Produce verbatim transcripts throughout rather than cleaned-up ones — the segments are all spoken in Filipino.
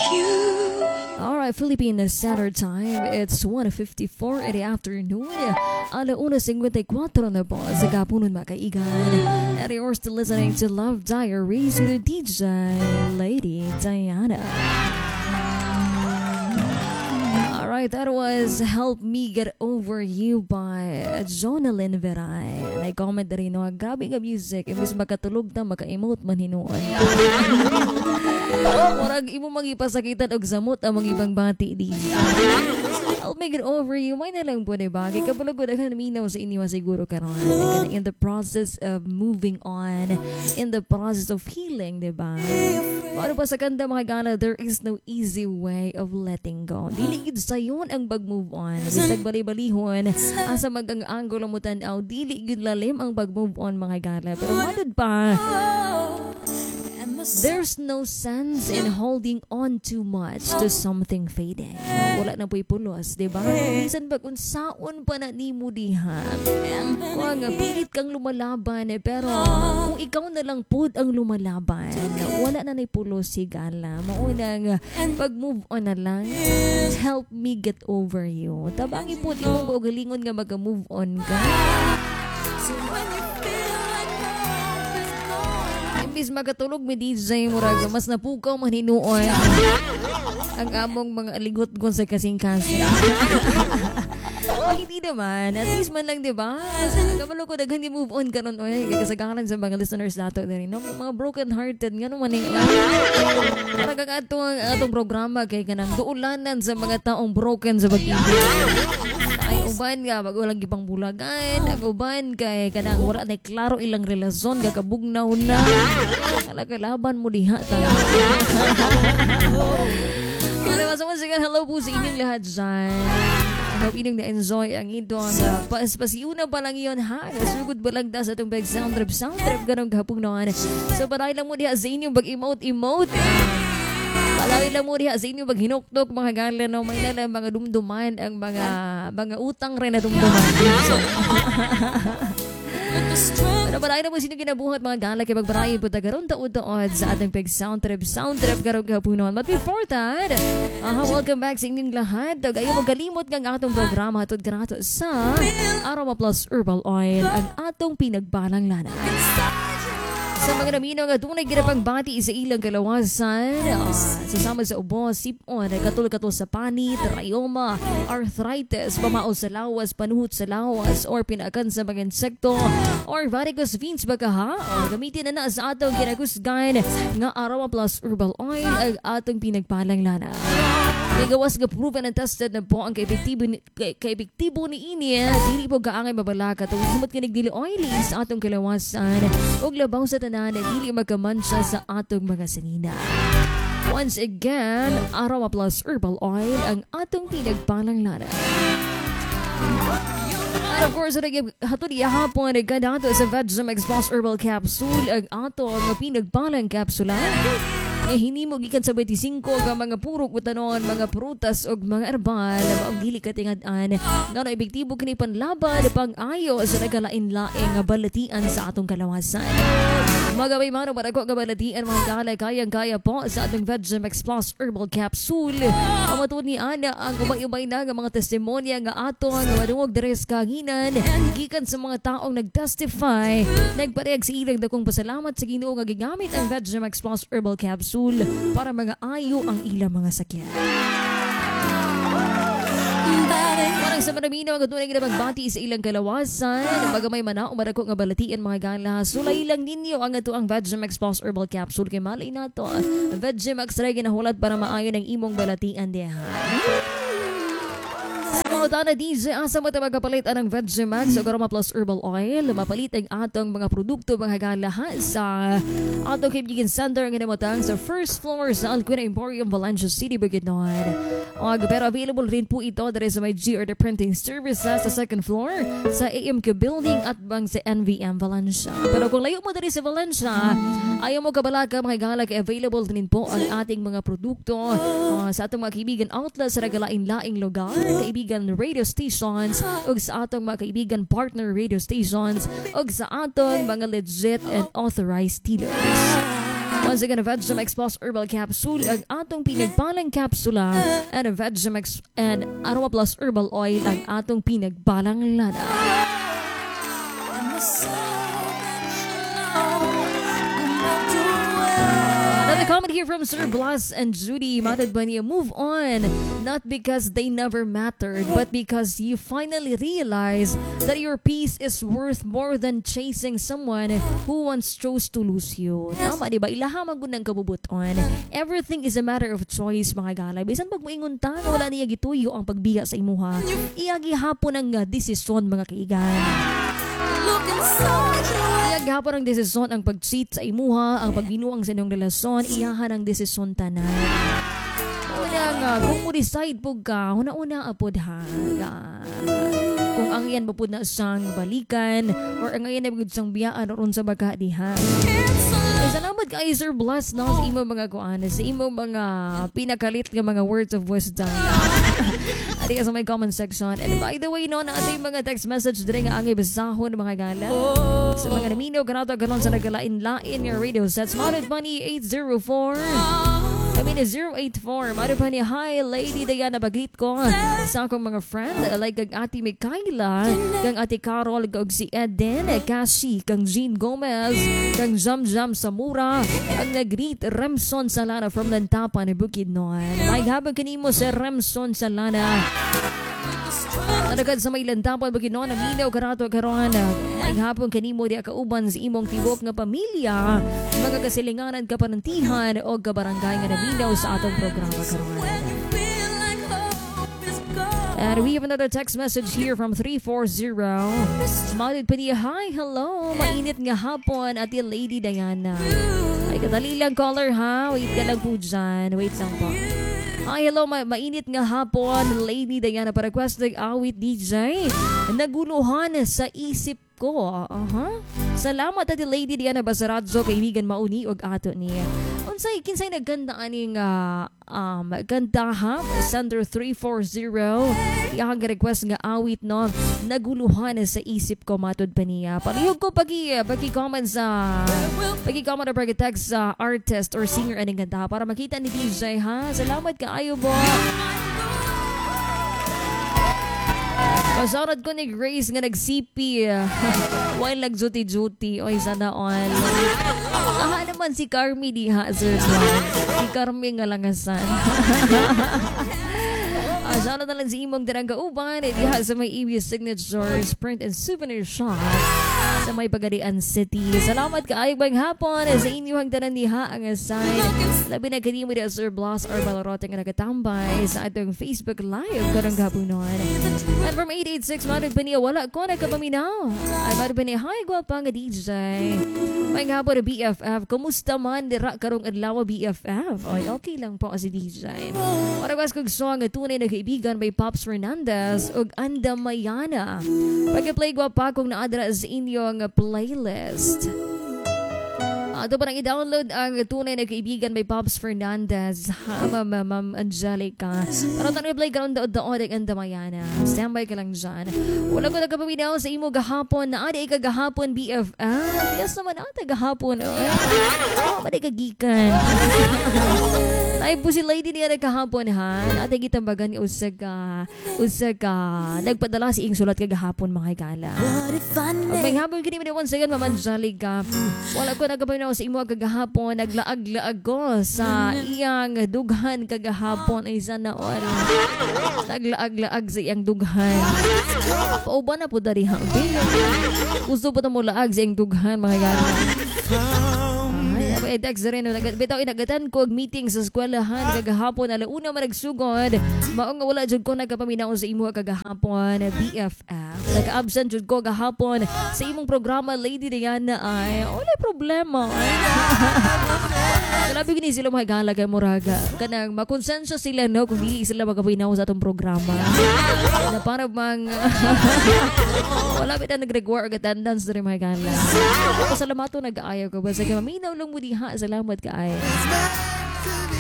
Alright, Philippine Standard Time. It's one fifty-four in the afternoon. Alauna fifty-four na po sa Kapunon mga kaigan. And you're still listening to Love Diaries with D J Lady Diana. Alright, that was Help Me Get Over You by Jonalyn Veray. Nag-comment na rin, no, grabe nga music. Imbis makatulog na, maka-emote man hinuon. Murag imo magipasakitan og samot ang mga ibang bati di. I'll make it over you. May na lang po, diba? Kaya kapag ko na minaw sa inyo siguro karon. In the process of moving on, in the process of healing, diba? Maro pa sa kanta mga gana, there is no easy way of letting go. Dili gid sayon ang pag-move on. Bisag bali-balihon, asa magang angulo mo tan-aw, dili gid lalim ang pag-move on mga gana. Pero madod pa, there's no sense in holding on too much to something fading. Wala na po'y pulos, diba? Minsan pag unsaon pa na ni mo diha. Kung nga, pilit kang lumalaban eh, pero kung ikaw na lang po ang lumalaban, wala na na'y pulos sigala. Maunang pag-move on na lang, help me get over you. Tabangi po, di mo galingon nga mag-move on ka. Imbis magatulog mi D J murag mas napukaw man hinuon ang among mga aligot gon sa kasing-kasing. Oh, hindi naman. At least man lang, di ba? Kabalo ko daghan move on karon oy kasagaran sa mga listeners nato diri no mga broken hearted ngano man ni. Para kag atong atong programa kay kanang duulanan sa mga taong broken sa pag-ibig. Ay uban nga bago lang gipang bulagan, ang uban kay kanang wala na klaro ilang relasyon gakabugnaw na. Kalakalaban mo diha ta. Ano ba sa mga hello po sa inyong lahat dyan. I hope inyong na-enjoy ang itong uh, paspasiuna pa lang yun ha. Nasugod ba lang ta sa itong bag sound trip sound trip ganong kahapong noon. So paray lang mo diha sa inyong bag-emote-emote. Palawin lang mo diha sa inyo maghinuktok mga gala no may nalang mga dumduman ang mga mga utang rin na dumduman. Pero palawin na po sino kinabuhat mga gala kay magbarayin po tagaroon taod-taod sa ating pag sound trip sound trip karong kapunon. But before that, uh, welcome back sa inyong lahat. Ayaw magalimot ng atong programa hatod kanato sa Aroma Plus Herbal Oil ang atong pinagbalang lana. Sa mga naminaw nga tunay ginapang bati sa ilang kalawasan, uh, sasama sa ubos, sipon, katul-katul sa panit, rayoma, arthritis, pamao sa lawas, panuhot sa lawas, or pinakan sa mga insekto, or varicose veins baka ha? O, gamitin na na sa atong kinakusgan nga Aroma Plus Herbal Oil ang atong pinagpalang lana. Gawas nga proven and tested na po ang kaepektibo ni, ka, kaepektibo ni ini. Dili po gaangay mabalaka tungkol humot kinig dili oily sa atong kalawasan ug labaw sa tanan dili magkamansya sa atong mga sanina. Once again, Aroma Plus Herbal Oil ang atong pinagpalang lana. And of course, hatod ihapon nagkadato sa Vegemax Plus Herbal Capsule ang atong pinagpalang kapsula. Eh, hindi mo gikan sa twenty-five ka mga purok utanon, mga prutas o mga herbal na maong dili katingan-an nga no epektibo kini panlaban pang-ayo sa nagalain-laing nga balatian sa atong kalawasan. Magabay mano para ko kabalatian mga kalay kayang-kaya po sa atong Vegemax Plus Herbal Capsule. Amatun ni Ana ang umay-umay na nga mga testimonya nga atong madungog deres kaginan gikan sa mga taong nagtestify nagparehag sa ilang dakong pasalamat sa Ginoo nga gigamit ang Vegemax Plus Herbal Capsule para mga ayo ang ilang mga sakyan. Parang sa maramino ang tunay na magbati sa ilang kalawasan, magamay mana umarako nga balatian mga gala. Sulay lang ninyo ang ato ang Vegemax Plus Herbal Capsule kay malay nato. Vegemax ray ginahulat para maayo ng imong balatian diha. Tana D J, asa mo tayo magapalit ang Vegemax o Aroma Plus Herbal Oil. Mapalit ang atong mga produkto mga galahan sa atong kaibigan center ng namatang sa first floor sa Alcuina Emporium, Valencia City, Bukidnon. Pero available rin po ito dari sa may G R The Printing Services sa second floor sa A M K Building at bang sa N V M Valencia. Pero kung layo mo dari sa Valencia, ayaw mo kabalaga mga gala kay available din po ang ating mga produkto uh, sa atong mga kaibigan outlet sa nagalain-laing lugar, kaibigan radio stations ug sa atong mga kaibigan partner radio stations ug sa atong mga legit and authorized dealers. Once again, Vegemex Plus Herbal Capsule, ang atong pinagbalang kapsula, and Vegemex and Aroma Plus Herbal Oil, ang atong pinagbalang lana. Another comment here from Sir Blas and Judy. Matad ba niya, move on. Not because they never mattered, but because you finally realize that your peace is worth more than chasing someone who once chose to lose you. Tama, di ba? Ilahamag mo ng kabubuton. Everything is a matter of choice, mga galay. Bisan pag moingon ta, wala niya gituyo ang pagbiya sa imuha. Iyagi hapon ang uh, desisyon, mga kaigan. Iyag hapon ang desisyon ang pag-cheat sa imuha, ang pagbinuang sa inyong relasyon, iyahan ang desisyon tanan. Una nga, kung mo decide po ka, una-una apod ha. Kung ang iyan po na siyang balikan, or ang iyan ay siyang biyaan ron sa baga diha. Ay, salamat kay Sir Bless no, sa imong mga kuan, sa imong mga pinakalit nga mga words of wisdom. Adi ka sa may comment section. And by the way, no, na ato yung mga text message dire nga angay basahon mga gala. Sa mga naminaw kanato karon sa nagalain-lain nga radio sets. Mounted Money eight zero four. I mean, zero eight four. Mounted Money, hi, Lady Diana, bagit ko sa akong mga friend. Like kag ati Mikaela, kang ati Carol, kag si Eden, Cassie, kang Jean Gomez, kang Jam Jam Samura, ang nag-greet Remson Salana from Lantapan, Bukidnon. May habang kanimo si Remson Salana. Nadagad sa may Lantapan, Bukidnon, naminaw karato karon. May hapon kanimo di kauban sa imong tibok nga pamilya, mga kasilinganan, kapanantihan o kabarangay nga naminaw sa atong programa karon. And we have another text message here from three four zero. Smiling pa niya, hi, hello, mainit nga hapon, ati Lady Diana. Ay, kadali lang caller ha, wait ka lang po dyan, wait lang po. Hi, hello, ma mainit nga hapon, Lady Diana, para request ng awit D J. Naguluhan sa isip ko. Uh-huh. Salamat ati Lady Diana Basaradzo, kaibigan mauni og ato niya. Unsay kinsay nagganda aning uh, um ganda ha, Sender three four zero. Iyang request nga awit no, naguluhan sa isip ko matud pa niya. Palihog ko pagi pagi comment sa pagi comment or pagi text sa artist or singer aning ganda para makita ni D J ha. Salamat kaayo po. Pasarad ko ni Grace nga nagsipi. While nag-duty-duty. Oy, sana all. Aha naman si Carmi diha, sir. Si Carmi nga langasan. Uh, sana na lang si imong dirang kauban. Diha sa may E B Signatures Print and Souvenir Shop sa may Pagadian City. Salamat kaayong bang hapon sa inyong tanan diha ang aside. Labi na kanimo di Sir Blas or Balorote nga nagatambay sa atong Facebook Live karong gapunon. And from eight eight six, Madod pa niya, wala ko nagkapaminaw. Ay, Madod pa niya, hi, gwapa nga D J. May nga po na B F F. Kumusta man, dira karong adlaw B F F? Ay, okay lang po si D J. Paragas kong song, tunay na kaibigan may Pops Fernandez ug Anda Mayana. Pagka-play gwapa kong naadra sa inyong playlist. Ato pa nang i-download ang tunay na kaibigan may Pops Fernandez. Ha, Ma'am Ma'am Angelica. Para tayo play ground daod daod ang Damayana. Standby ka lang dyan. Wala ko nagkapaminaw sa imo gahapon na aday ka gahapon B F F. Yes naman ata gahapon. Oh, maday kagikan. Ay po si Lady niya nagkahapon ha. Ating itambagan ni Usaga. Usaga. Nagpadala si ing sulat kagahapon mga kala. Pag may hapon kini mo once again, Ma'am Angelica. Wala ko nagkapaminaw sa imo kagahapon, naglaag-laag ko sa iyang dughan kagahapon ay sana all. Naglaag-laag sa iyang dughan. Pauban na po dari ha. Gusto po na mo laag sa iyang dughan mga gana. Ay, text rin. Bitaw inagatan ko meeting sa eskwelahan kagahapon. Alauna man nagsugod. Maong nga wala dyan ko nagkapaminaw sa imo kagahapon B F F. Nag-absent dyan ko kagahapon sa imong programa Lady Diana ay wala problema. Kalabi gini sila mahigala kay Moraga. Kanang makonsensya sila no kung hindi sila magkapaminaw sa atong programa. Na para bang wala bita nag-require og attendance na rin mahigala. Pasalamato nag-aayaw ko. Basta kaya maminaw lang mo diha. Salamat kaayo.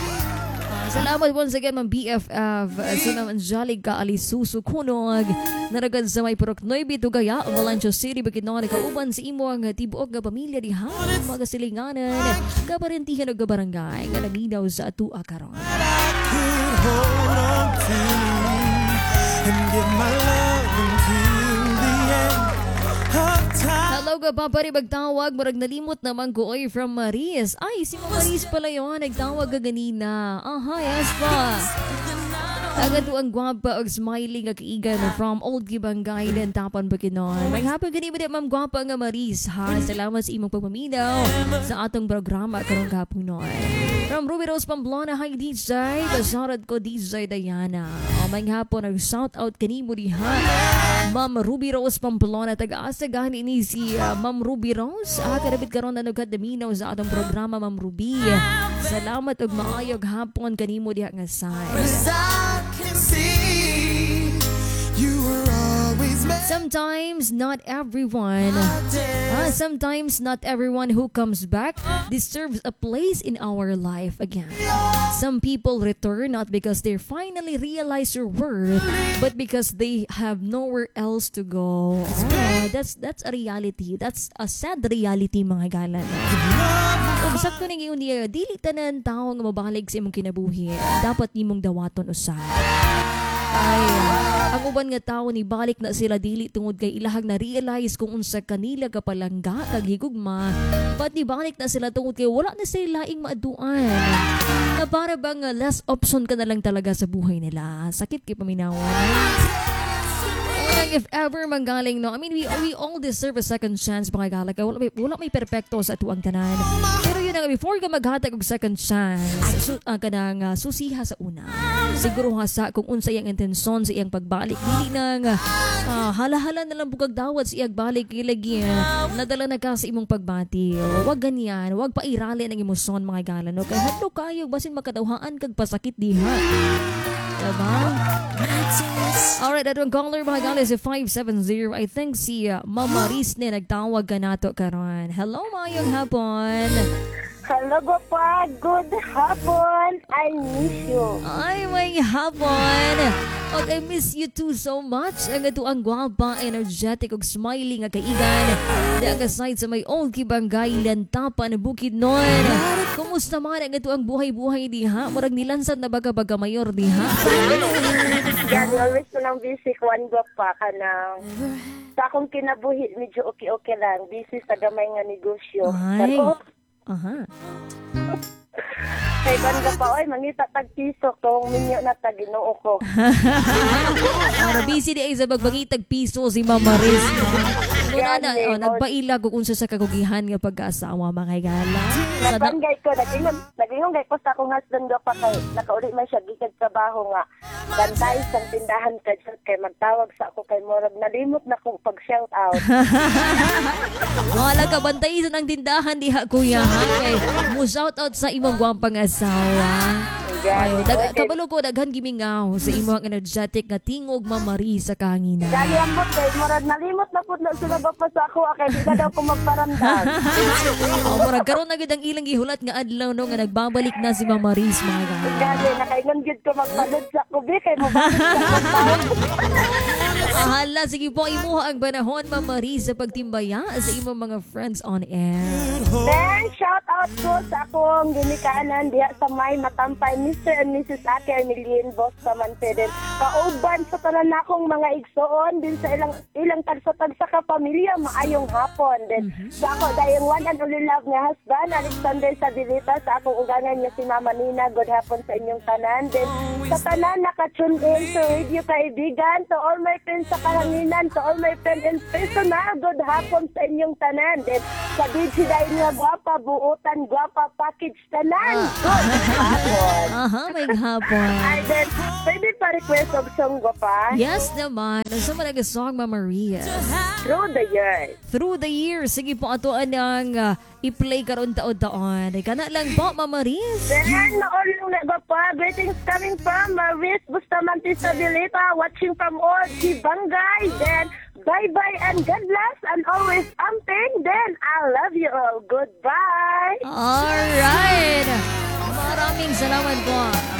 Salamat once again, Ma'am B F F. Si Ma'am Angelica Alisuso Kunog. Naragad sa may Purok Nueve, Tugaya, Valencia City, Bukidnon, kauban sa imo ang tibuok nga pamilya diha, mga silinganan, kaparentihan o kabarangay, nga naginaw sa atua karon. Hold on to and give my love until the end of time. Hello ka pa pari magtawag, murag nalimot naman ko oy from Maris. Ay, si Mama Maris pala yun, nagtawag ka ganina. Aha, yes pa. Agad ang gwapa og smiling nga kaigan from Old Gibangay ng Tapan Bukidnon. May hapon gani ba Ma'am Gwapa nga Maris ha. Salamat sa imong pagpaminaw sa atong programa karong gapunon. From Ruby Rose Pamplona, hi D J. Pasarad ko D J Diana. O may hapon ang shout out kanimo diha. Ma'am Ruby Rose Pamplona, taga-asa gani ni si uh, Ma'am Ruby Rose. Ah, karabit karon na nagkadaminaw sa atong programa Ma'am Ruby. Salamat og maayog hapon kanimo diha nga side. Sometimes not everyone uh, sometimes not everyone who comes back deserves a place in our life again. Some people return not because they finally realize your worth, but because they have nowhere else to go. Oh, that's that's a reality. That's a sad reality, mga galan. Kung sakto na ngayon niya, dili tanan tao nga mabalik sa imong kinabuhi. Dapat nimong dawaton usab. Ay, ang uban nga tao ni balik na sila dili tungod kay ilahag na realize kung unsa kanila kapalangga kag higugma, but ni balik na sila tungod kay wala na sila laing maaduan. Na para bang uh, last option ka na lang talaga sa buhay nila. Sakit kay paminawan. If ever manggaling no, I mean we we all deserve a second chance mga galak. Wala may wala may perpekto sa atuang tanan. Pero yun nga before ka maghatag og second chance, su, uh, kanang uh, susiha sa una. Siguro ha sa kung unsa iyang intensyon sa iyang pagbalik, dili nang uh, hala-hala na lang bukag dawat sa iyang balik ilagi uh, nadala na ka sa imong pagbati. Wag ganyan, wag pairali ang emosyon mga galan no. Kay hadlo kayo basin makadawhaan kag pasakit diha. Diba? Alright, at ang caller mga galing si five seven zero. I think si uh, Mama Riz na nagtawag ka nato karon. Hello, mayong hapon. Hello, Gopa. Good hapon. I miss you. Ay, may hapon. Okay, I miss you too so much. Ang ito ang gwapa, energetic ug smiling nga kaigan. Di ang aside sa may Old Gibangay, Lantapan, Bukidnon. Kumusta man ang ito ang buhay-buhay diha? Murag nilansad na baga-baga mayor diha. Yan, always ko nang busy ko ang Gopa ka nang sa akong kinabuhi, medyo okay-okay lang. Busy sa gamay nga negosyo. Ay. Pero, Aha. kay banda pa, oy, mangita tag-piso kung minyo na tag-inoo ko. Ano, busy di ay sa bagbangitag piso si Mama Riz. Muna na, oh, nagpailag kung sa kagugihan nga pag-aasawa mga gala. Napanggay ko, nag-ingon, nag-ingon gay ko sa akong husband do pa kay, nakauli man siya gikad trabaho nga. Bantay sa tindahan kay, kay magtawag sa ako kay Morag, nalimot na kong pag-shout out. Wala ka, bantay sa ng tindahan diha kuya ha. Kay mo shout out sa imong gwampang asawa. Ay, dag kabalo ko daghan gimingaw sa imong energetic nga tingog Mama Riz sa kanginan. Dali ang bot kay Morag, nalimot na pud na sila ba pa sa ako, kay di ka daw ko magparamdam. Oh, murag karon na gid ang ilang gihulat nga adlaw no nga nagbabalik na si Mama Riz mga gala. Dali, nakaingon gid ko magpalod sa kubi kay mo ba sa Ahala, sige po, imuha ang panahon, Mama Riz, sa pagtimbaya sa imong mga friends on air. Then, shout out ko sa akong ginikanan diya sa may matampay, Mister and Missus Ake Emilien, boss sa Manpeden. Kauban sa tanan akong mga igsoon, din sa ilang ilang tagsa-tag sa kapamilya, maayong hapon. Then, mm-hmm. sa ako, dahil one and only love nga husband, Alexander Sabilita, sa akong ugangan niya si Mama Nina, good hapon sa inyong tanan. Then, sa tanan, nakatune in sa radio kaibigan, to all my friends sa kahanginan, to all my friends in personal, good hapon sa inyong tanan. Then, sa D J dahil nga gwapa, buutan, gwapa, package tanan. Good hapon. Aha, may hapon. Ay, then, pwede pa request of song gwapa? Yes naman. Sa mga song, Mama Riz. Through the years. Through the years. Sige po, ato ang uh, i-play karon taon-taon. Kana lang po, Mama Riz. Then, all yung gwapa, greetings coming from Maris Bustamante Sabilita, watching from Old Gibangay. Then, bye-bye and God bless and always amping. Then, I love you all. Goodbye. Alright. Maraming salamat po.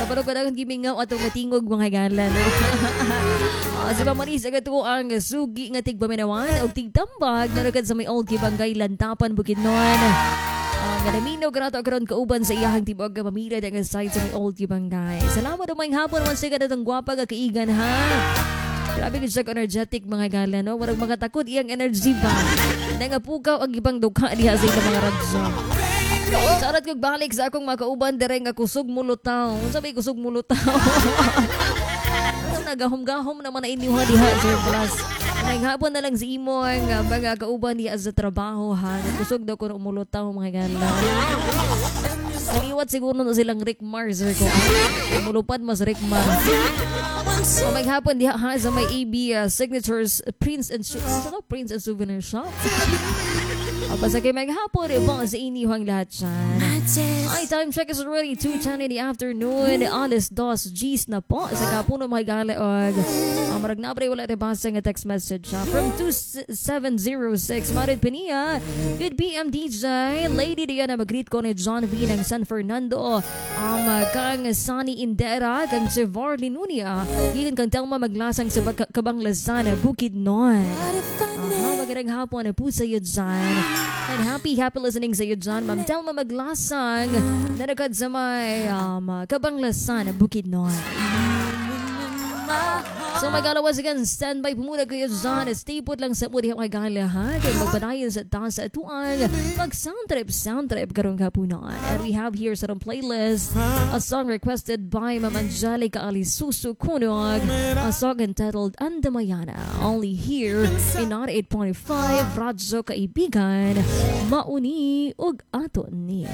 pero kailangan gimingaw atong matingog mga galan. Uh, si Pamanis agad ko ang sugi nga tigbaminawan o tigtambag na nagad sa may old kibangay lantapan Bukidnon. Ang uh, naminaw grato karon kauban sa iyahang tibog nga mamira ang side sa may old kibangay. Salamat o may hapon man siya katong gwapa ka kaigan ha. Grabe ko siya energetic mga gala, no? Warang mga takot iyang energy ba? Nangapukaw ang ibang dukha diha sa ilang mga radyo. Sarat kong balik sa akong makauban dire nga kusog mulutaw. Sabi kusog mulutaw. Nagahom-gahom naman na inyuha diha, Sir Plus. Naghapon na lang si imo ang uh, mga kauban diha sa trabaho ha. Kusog daw ko na umulutaw mga gala. Naliwat siguro na silang Rickmar, Sir ko. Umulupad mas Rickmar. O maghapon diha ha sa may A B uh, Signatures uh, Prince and Su- ano? Prince and Souvenir Shop. O basta kay maghapon ibang sa inyuhang lahat siyan. Ay, time check is already two ten in the afternoon. Alas dos G's na po. Sa kapuno mga gala og ang marag na wala na basa nga text message siya. From two seven zero six Marid Pania. Good P M D J. Lady diya na mag-greet ko ni John V ng San Fernando. Ang um, kang Sunny Indera kang si Varley Nunia. Gikan kang Telma maglasang sa Kabanglasan Bukidnon. Aha, magandang hapon na po sa iyo dyan. And happy, happy listening sa iyo dyan. Ma'am Telma maglasang na nagad sa may um, Kabanglasan Bukidnon. So magalawas again, standby po muna kayo dyan. Stay put lang sa po diha mga galahan. Kaya magpanayon sa taas sa atuan. Mag sound trip, sound trip karong kapunan. And we have here sa playlist a song requested by Ma'am Angelica Alisuso Kunog. A song entitled Andamayana. Only here in ninety-eight point five Radyo Kaibigan. Mauni ug ato ni.